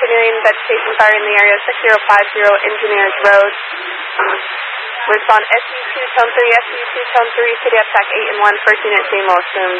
Engineering vegetation fire in the area 6050 Engineers Road. Respond SU2 Tone 3, SU2 Tone 3, City Attack 8 and 1, first unit, same motion.